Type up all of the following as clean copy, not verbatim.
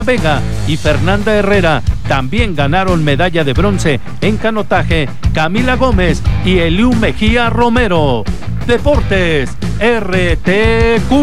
Vega y Fernanda Herrera también ganaron medalla de bronce en canotaje. Camila Gómez y Eliu Mejía Romero. Deportes RTQ.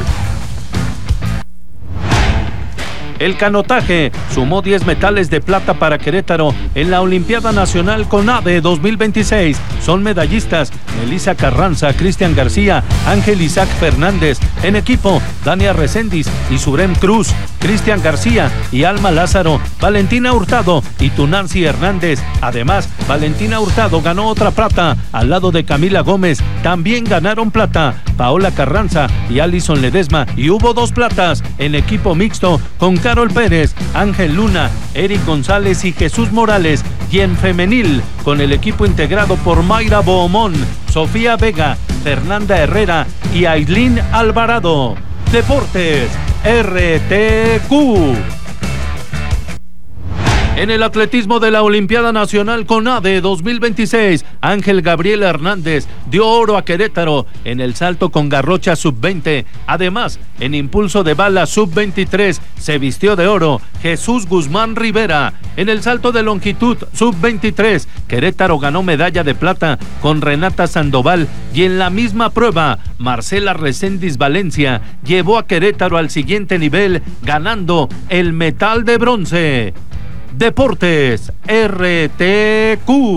El canotaje sumó 10 metales de plata para Querétaro en la Olimpiada Nacional CONADE 2026. Son medallistas Melissa Carranza, Cristian García, Ángel Isaac Fernández. En equipo, Dania Reséndiz y Surem Cruz, Cristian García y Alma Lázaro, Valentina Hurtado y Tunancy Hernández. Además, Valentina Hurtado ganó otra plata al lado de Camila Gómez. También ganaron plata Paola Carranza y Alison Ledesma. Y hubo 2 platas en equipo mixto con Carol Pérez, Ángel Luna, Eric González y Jesús Morales, y en femenil con el equipo integrado por Mayra Bohomón, Sofía Vega, Fernanda Herrera y Ailín Alvarado. Deportes RTQ. En el atletismo de la Olimpiada Nacional CONADE 2026, Ángel Gabriel Hernández dio oro a Querétaro en el salto con garrocha sub-20. Además, en impulso de bala sub-23 se vistió de oro Jesús Guzmán Rivera. En el salto de longitud sub-23, Querétaro ganó medalla de plata con Renata Sandoval, y en la misma prueba, Marcela Reséndiz Valencia llevó a Querétaro al siguiente nivel, ganando el metal de bronce. Deportes RTQ.